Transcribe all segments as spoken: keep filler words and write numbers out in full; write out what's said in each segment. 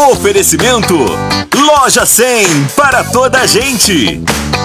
Oferecimento Loja cem para toda a gente.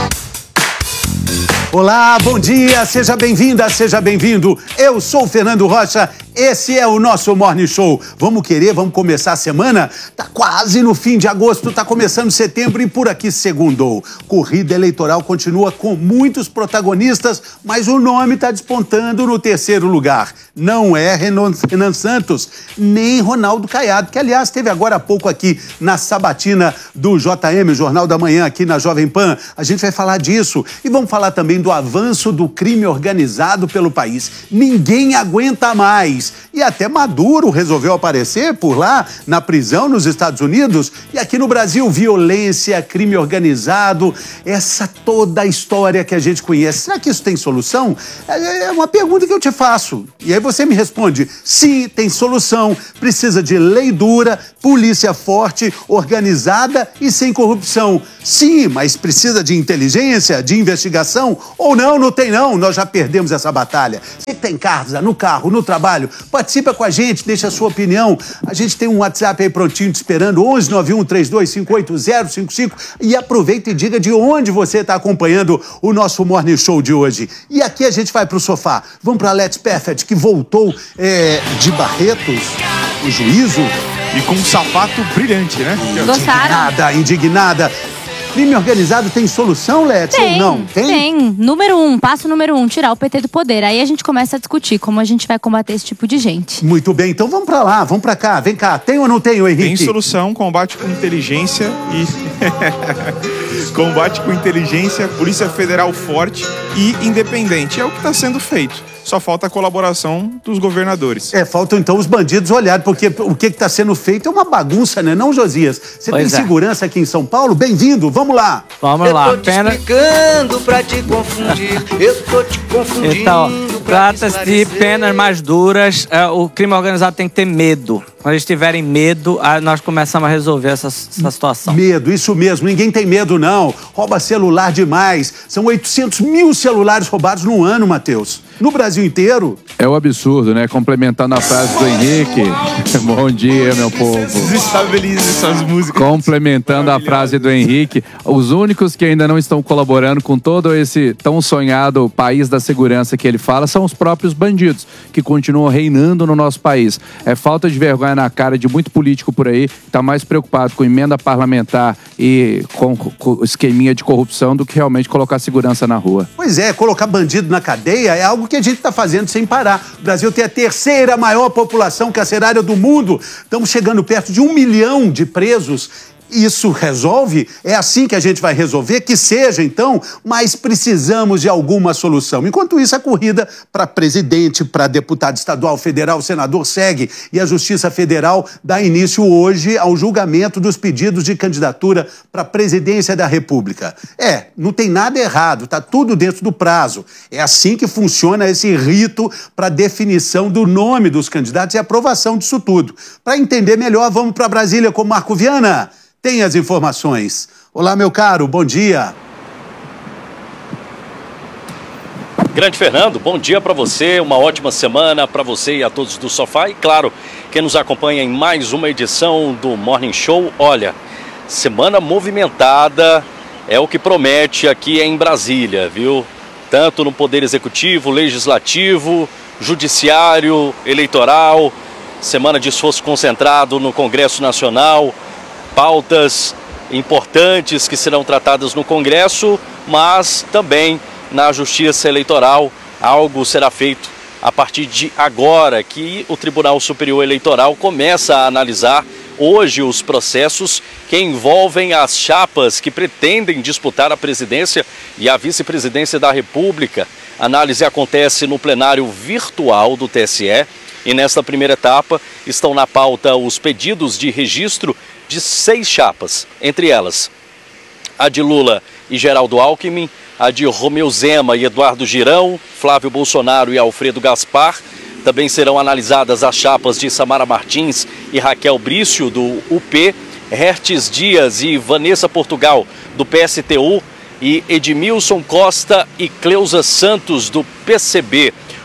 Olá, bom dia, seja bem-vinda, seja bem-vindo. Eu sou o Fernando Rocha, esse é o nosso Morning Show. Vamos querer, vamos começar a semana? Tá quase no fim de agosto, tá começando setembro e por aqui segundou. Corrida eleitoral continua com muitos protagonistas, mas o nome tá despontando no terceiro lugar. Não é Renan, Renan Santos, nem Ronaldo Caiado, que aliás esteve agora há pouco aqui na sabatina do J M, o Jornal da Manhã, aqui na Jovem Pan. A gente vai falar disso e vamos falar também do avanço do crime organizado pelo país. Ninguém aguenta mais. E até Maduro resolveu aparecer por lá, na prisão nos Estados Unidos. E aqui no Brasil, violência, crime organizado, essa toda a história que a gente conhece. Será que isso tem solução? É uma pergunta que eu te faço. E aí você me responde, sim, tem solução. Precisa de lei dura, polícia forte, organizada e sem corrupção. Sim, mas precisa de inteligência, de investigação? Ou não, não tem não, nós já perdemos essa batalha. Você que tem em casa, no carro, no trabalho, participa com a gente, deixa a sua opinião. A gente tem um WhatsApp aí prontinho te esperando, onze nove um três dois cinco oito zero cinco cinco, e aproveita e diga de onde você está acompanhando o nosso Morning Show de hoje. E aqui a gente vai pro sofá. Vamos para Let's Perfect, que voltou é, de Barretos, o juízo. E com um sapato brilhante, né? Gostaram? Indignada, indignada. Crime organizado tem solução, Let's? Tem, ou não? Tem? Tem. Número um, passo número um, tirar o P T do poder. Aí a gente começa a discutir como a gente vai combater esse tipo de gente. Muito bem, então vamos pra lá, vamos pra cá. Vem cá, tem ou não tem, Henrique? Tem solução, combate com inteligência e... combate com inteligência, Polícia Federal forte e independente. É o que está sendo feito. Só falta a colaboração dos governadores. É, faltam então os bandidos olharem, porque o que está sendo feito é uma bagunça, né, não, Josias? Você Pois tem é. segurança aqui em São Paulo? Bem-vindo, vamos lá. Vamos Eu lá, tô te pena. explicando pra te confundir. Eu tô te confundindo. Então, pra te trata-se de esclarecer. penas mais duras. É, o crime organizado tem que ter medo. Quando eles tiverem medo, aí nós começamos a resolver essa, essa situação. Medo, isso mesmo, ninguém tem medo não. Rouba celular demais. São oitocentos mil celulares roubados no ano, Matheus. No Brasil inteiro. É um absurdo, né? Complementando a frase do Henrique. Bom dia, meu povo. Desestabilize essas músicas. Complementando a frase do Henrique, os únicos que ainda não estão colaborando com todo esse tão sonhado país da segurança que ele fala são os próprios bandidos, que continuam reinando no nosso país. É falta de vergonha na cara de muito político por aí, que está mais preocupado com emenda parlamentar e com, com esqueminha de corrupção do que realmente colocar segurança na rua. Pois é, colocar bandido na cadeia é algo que a gente está fazendo sem parar. O Brasil tem a terceira maior população carcerária do mundo. Estamos chegando perto de um milhão de presos. Isso resolve? É assim que a gente vai resolver? Que seja, então, mas precisamos de alguma solução. Enquanto isso, a corrida para presidente, para deputado estadual, federal, senador segue. E a Justiça Federal dá início hoje ao julgamento dos pedidos de candidatura para a presidência da República. É, não tem nada errado, tá tudo dentro do prazo. É assim que funciona esse rito para definição do nome dos candidatos e aprovação disso tudo. Para entender melhor, vamos para Brasília com Marco Viana. Tem as informações. Olá, meu caro, bom dia. Grande Fernando, bom dia para você, uma ótima semana para você e a todos do Sofá. E claro, quem nos acompanha em mais uma edição do Morning Show. Olha, semana movimentada é o que promete aqui em Brasília, viu? Tanto no Poder Executivo, Legislativo, Judiciário, Eleitoral, semana de esforço concentrado no Congresso Nacional. Pautas importantes que serão tratadas no Congresso, mas também na Justiça Eleitoral. Algo será feito a partir de agora, que o Tribunal Superior Eleitoral começa a analisar hoje os processos que envolvem as chapas que pretendem disputar a presidência e a vice-presidência da República. A análise acontece no plenário virtual do T S E e nesta primeira etapa estão na pauta os pedidos de registro de seis chapas, entre elas a de Lula e Geraldo Alckmin, a de Romeu Zema e Eduardo Girão, Flávio Bolsonaro e Alfredo Gaspar. Também serão analisadas as chapas de Samara Martins e Raquel Brício, do U P, Hertes Dias e Vanessa Portugal, do P S T U, e Edmilson Costa e Cleusa Santos, do P C B.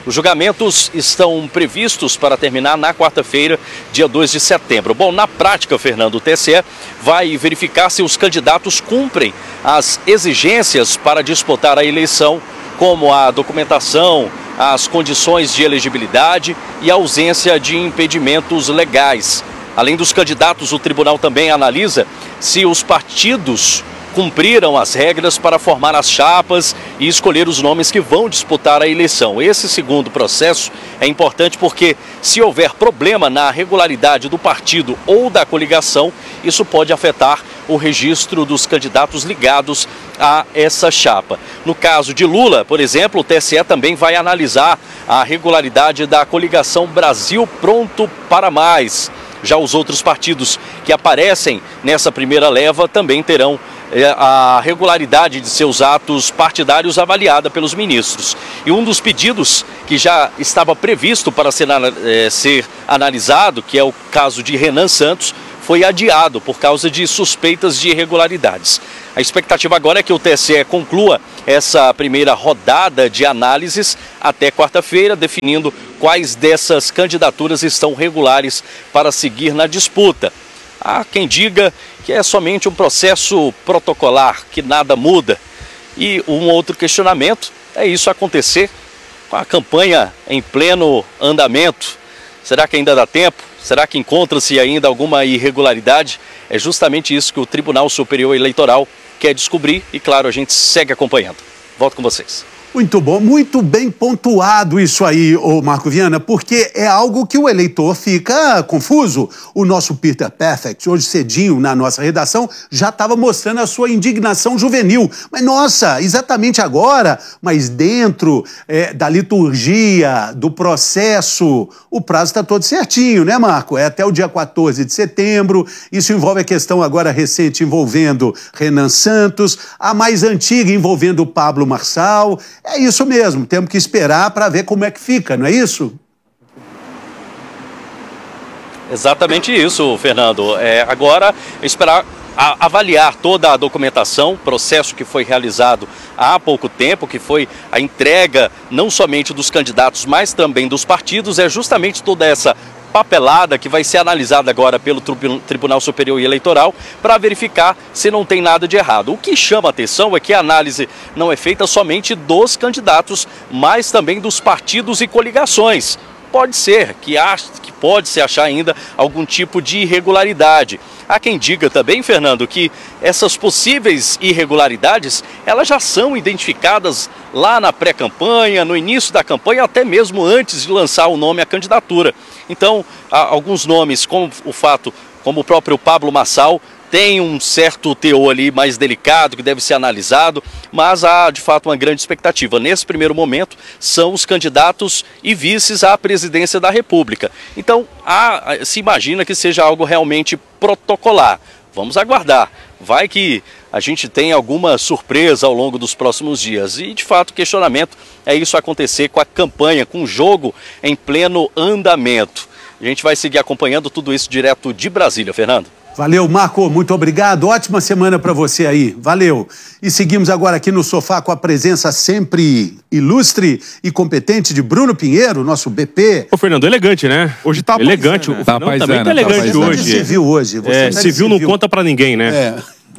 Os julgamentos estão previstos para terminar na quarta-feira, dia dois de setembro. Bom, na prática, Fernando, o T S E vai verificar se os candidatos cumprem as exigências para disputar a eleição, como a documentação, as condições de elegibilidade e a ausência de impedimentos legais. Além dos candidatos, o tribunal também analisa se os partidos cumpriram as regras para formar as chapas e escolher os nomes que vão disputar a eleição. Esse segundo processo é importante porque, se houver problema na regularidade do partido ou da coligação, isso pode afetar o registro dos candidatos ligados a essa chapa. No caso de Lula, por exemplo, o T S E também vai analisar a regularidade da coligação Brasil Pronto para Mais. Já os outros partidos que aparecem nessa primeira leva também terão a regularidade de seus atos partidários avaliada pelos ministros. E um dos pedidos que já estava previsto para ser, é, ser analisado, que é o caso de Renan Santos, foi adiado por causa de suspeitas de irregularidades. A expectativa agora é que o T S E conclua essa primeira rodada de análises até quarta-feira, definindo quais dessas candidaturas estão regulares para seguir na disputa. Há quem diga que é somente um processo protocolar, que nada muda. E um outro questionamento é isso acontecer com a campanha em pleno andamento. Será que ainda dá tempo? Será que encontra-se ainda alguma irregularidade? É justamente isso que o Tribunal Superior Eleitoral quer descobrir e, claro, a gente segue acompanhando. Volto com vocês. Muito bom, muito bem pontuado isso aí, ô Marco Viana, porque é algo que o eleitor fica confuso. O nosso Peter Perfect, hoje cedinho na nossa redação, já estava mostrando a sua indignação juvenil. Mas, nossa, exatamente agora, mas dentro é, da liturgia, do processo, o prazo está todo certinho, né, Marco? É até o dia quatorze de setembro, isso envolve a questão agora recente envolvendo Renan Santos, a mais antiga envolvendo o Pablo Marçal. É isso mesmo, temos que esperar para ver como é que fica, não é isso? Exatamente isso, Fernando. É, agora, esperar a, avaliar toda a documentação, processo que foi realizado há pouco tempo, que foi a entrega não somente dos candidatos, mas também dos partidos, é justamente toda essa papelada que vai ser analisada agora pelo Tribunal Superior Eleitoral para verificar se não tem nada de errado. O que chama atenção é que a análise não é feita somente dos candidatos, mas também dos partidos e coligações. Pode ser que, ache, que pode se achar ainda algum tipo de irregularidade. Há quem diga também, Fernando, que essas possíveis irregularidades, elas já são identificadas lá na pré-campanha, no início da campanha, até mesmo antes de lançar o nome à candidatura. Então, há alguns nomes, como o fato, como o próprio Pablo Marçal, tem um certo teor ali mais delicado que deve ser analisado, mas há de fato uma grande expectativa. Nesse primeiro momento, são os candidatos e vices à presidência da República. Então, há, se imagina que seja algo realmente protocolar. Vamos aguardar. Vai que a gente tem alguma surpresa ao longo dos próximos dias. E, de fato, o questionamento é isso acontecer com a campanha, com o jogo em pleno andamento. A gente vai seguir acompanhando tudo isso direto de Brasília, Fernando. Valeu, Marco, muito obrigado. Ótima semana para você aí. Valeu. E seguimos agora aqui no sofá com a presença sempre ilustre e competente de Bruno Pinheiro, nosso B P. Ô, Fernando, elegante, né? Hoje tá elegante. Paisana, O tá Fernando paisana, também tá elegante tá hoje. Você civil hoje. Você É, tá civil não conta pra ninguém, né? É.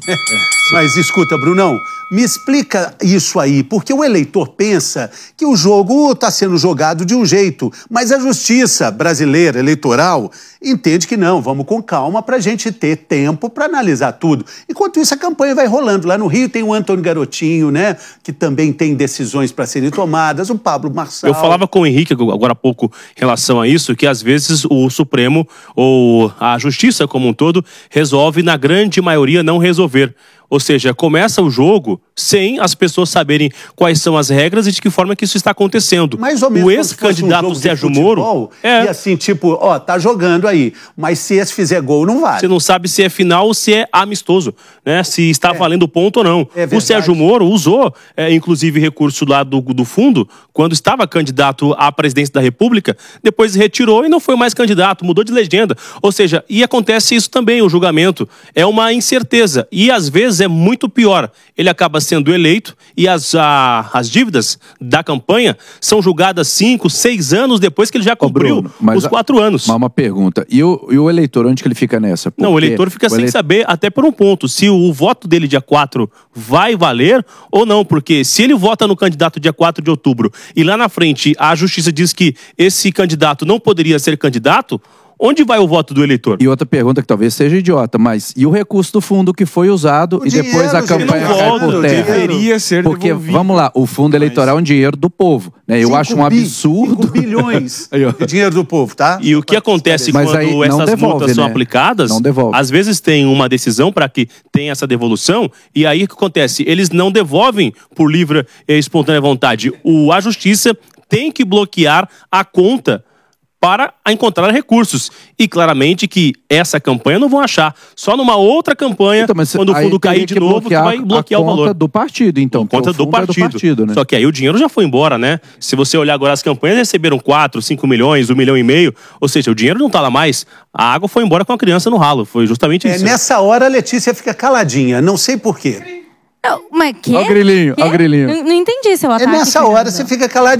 Mas escuta, Brunão, me explica isso aí, porque o eleitor pensa que o jogo está sendo jogado de um jeito, mas a justiça brasileira eleitoral entende que não, vamos com calma para a gente ter tempo para analisar tudo. Enquanto isso, a campanha vai rolando. Lá no Rio tem o Antônio Garotinho, né, que também tem decisões para serem tomadas, o Pablo Marçal. Eu falava com o Henrique agora há pouco em relação a isso, que às vezes o Supremo ou a Justiça como um todo resolve, na grande maioria, não resolver. Ou seja, começa o jogo sem as pessoas saberem quais são as regras e de que forma que isso está acontecendo. Mais ou menos o ex-candidato um Sérgio Moro... É. E assim, tipo, ó, tá jogando aí, mas se esse fizer gol, não vale. Você não sabe se é final ou se é amistoso, né? Se está é. valendo ponto ou não. É o Sérgio Moro usou, é, inclusive, recurso lá do, do fundo, quando estava candidato à presidência da República, depois retirou e não foi mais candidato, mudou de legenda. Ou seja, e acontece isso também, o julgamento. É uma incerteza. E, às vezes, vezes é muito pior. Ele acaba sendo eleito e as, a, as dívidas da campanha são julgadas cinco, seis anos depois que ele já cumpriu Ô, Bruno, mas os quatro anos. Mas uma pergunta, e o, e o eleitor, onde que ele fica nessa? Não, o Porque eleitor fica o sem ele- saber até por um ponto, se o, o voto dele dia quatro vai valer ou não, porque se ele vota no candidato dia quatro de outubro e lá na frente a justiça diz que esse candidato não poderia ser candidato, onde vai o voto do eleitor? E outra pergunta que talvez seja idiota, mas e o recurso do fundo que foi usado O e depois a dinheiro, campanha gente, cai não por volta, terra? Deveria ser Porque, devolvido. vamos lá, o fundo eleitoral é um dinheiro do povo, né? Eu Cinco acho um bi- absurdo. cinco bilhões Aí, ó. de dinheiro do povo, tá? E o que acontece Mas quando aí não essas devolve, multas são né? aplicadas, Não devolve. às vezes tem uma decisão para que tenha essa devolução, e aí o que acontece? Eles não devolvem por livre e espontânea vontade. O, a justiça tem que bloquear a conta para encontrar recursos. E claramente que essa campanha não vão achar. Só numa outra campanha, Então, mas quando o aí fundo teria cair de que novo, que bloquear vai bloquear a o valor. conta do partido, então. Por conta porque o do fundo é partido. partido, né? Só que aí o dinheiro já foi embora, né? Se você olhar agora as campanhas, receberam quatro, cinco milhões, um milhão e meio. Ou seja, o dinheiro não tá lá mais. A água foi embora com a criança no ralo. Foi justamente É, isso. nessa hora a Letícia fica caladinha, não sei por quê. Não, mas que? Ó o grilinho, ó o Quê? grilinho. Não, não entendi seu É ataque. nessa hora Fernando. você fica caladinha.